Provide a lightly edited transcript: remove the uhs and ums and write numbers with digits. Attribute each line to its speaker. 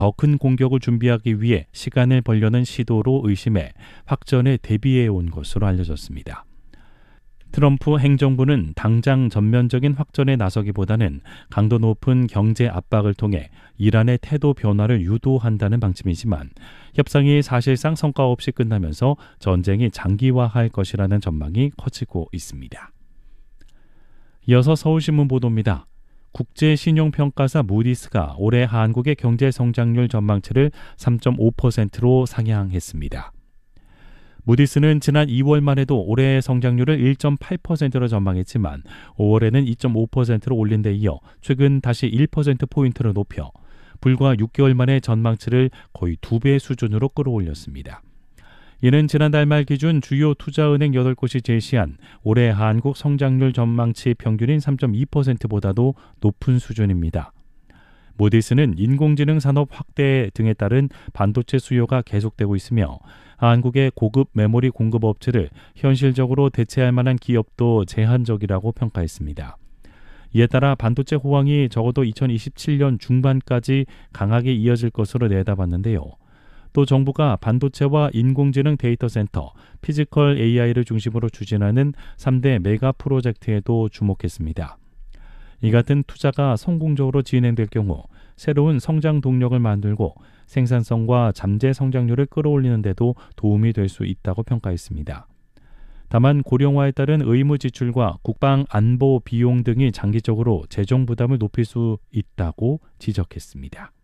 Speaker 1: 더 큰 공격을 준비하기 위해 시간을 벌려는 시도로 의심해 확전에 대비해 온 것으로 알려졌습니다. 트럼프 행정부는 당장 전면적인 확전에 나서기보다는 강도 높은 경제 압박을 통해 이란의 태도 변화를 유도한다는 방침이지만 협상이 사실상 성과 없이 끝나면서 전쟁이 장기화할 것이라는 전망이 커지고 있습니다. 이어서 서울신문 보도입니다. 국제신용평가사 무디스가 올해 한국의 경제 성장률 전망치를 3.5%로 상향했습니다. 무디스는 지난 2월만 해도 올해의 성장률을 1.8%로 전망했지만 5월에는 2.5%로 올린 데 이어 최근 다시 1%포인트를 높여 불과 6개월 만에 전망치를 거의 2배 수준으로 끌어올렸습니다. 이는 지난달 말 기준 주요 투자은행 8곳이 제시한 올해 한국 성장률 전망치 평균인 3.2%보다도 높은 수준입니다. 무디스는 인공지능 산업 확대 등에 따른 반도체 수요가 계속되고 있으며 한국의 고급 메모리 공급 업체를 현실적으로 대체할 만한 기업도 제한적이라고 평가했습니다. 이에 따라 반도체 호황이 적어도 2027년 중반까지 강하게 이어질 것으로 내다봤는데요. 또 정부가 반도체와 인공지능 데이터 센터, 피지컬 AI를 중심으로 추진하는 3대 메가 프로젝트에도 주목했습니다. 이 같은 투자가 성공적으로 진행될 경우 새로운 성장 동력을 만들고 생산성과 잠재 성장률을 끌어올리는 데도 도움이 될 수 있다고 평가했습니다. 다만 고령화에 따른 의무 지출과 국방 안보 비용 등이 장기적으로 재정 부담을 높일 수 있다고 지적했습니다.